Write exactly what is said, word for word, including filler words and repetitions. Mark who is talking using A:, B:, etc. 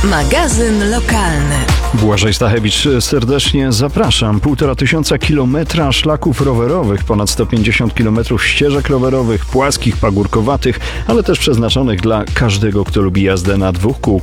A: Magazyn lokalny.
B: Błażej Stachewicz, serdecznie zapraszam. Półtora tysiąca kilometra szlaków rowerowych, ponad sto pięćdziesiąt kilometrów ścieżek rowerowych, płaskich, pagórkowatych, ale też przeznaczonych dla każdego, kto lubi jazdę na dwóch kółkach.